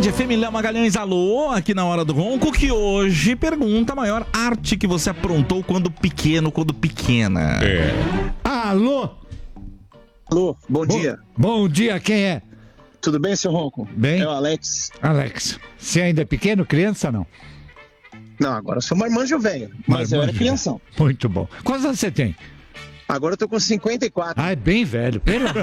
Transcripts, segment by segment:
tarde, Femilé Magalhães, alô, aqui na Hora do Ronco, que hoje pergunta a maior arte que você aprontou quando pequeno, quando pequena. Alô? Alô, bom dia. Bom dia, quem é? Tudo bem, seu Ronco? Bem. É o Alex. Alex, você ainda é pequeno, criança não? Não, agora eu sou marmanjo velho, mas eu era crianção. Muito bom. Quantos anos você tem? Agora eu tô com 54. Ah, é bem velho.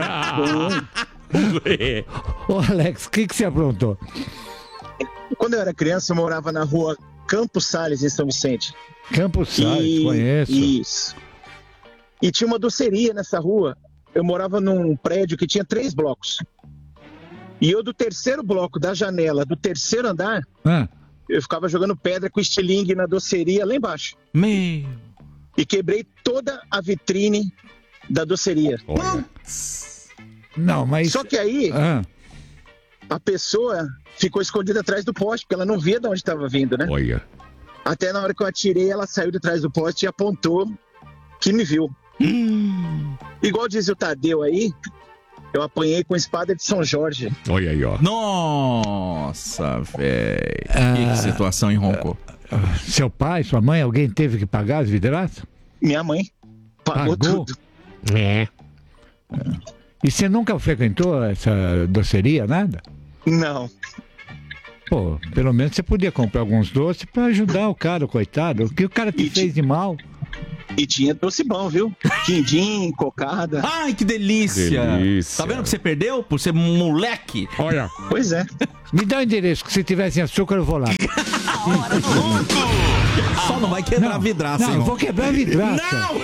Ô, Alex, o que você aprontou? Quando eu era criança, eu morava na rua Campos Sales, em São Vicente. Campos Sales, conheço. Isso. E tinha uma doceria nessa rua. Eu morava num prédio que tinha 3 blocos. E eu, do terceiro bloco, da janela, do terceiro andar, eu ficava jogando pedra com estilingue na doceria lá embaixo. Meu... E quebrei toda a vitrine da doceria. Não, mas... Só que aí, a pessoa ficou escondida atrás do poste, porque ela não via de onde estava vindo, né? Olha. Até na hora que eu atirei, ela saiu de trás do poste e apontou que me viu. Igual diz o Tadeu aí, eu apanhei com espada de São Jorge. Olha aí, ó. Nossa, velho. Que situação, hein, Ronco? Seu pai, sua mãe, alguém teve que pagar as vidraças? Minha mãe pagou tudo. E você nunca frequentou essa doceria, nada? Não. Pô, pelo menos você podia comprar alguns doces pra ajudar o cara, coitado. O que o cara te fez de mal? E tinha doce bom, viu? Quindim, cocada. Ai, que delícia. Tá vendo que você perdeu por ser moleque? Olha. Pois é. Me dá o endereço, que se tivesse açúcar eu vou lá. Só não vai quebrar a vidraça, Não, hein, eu vou quebrar a vidraça. Não!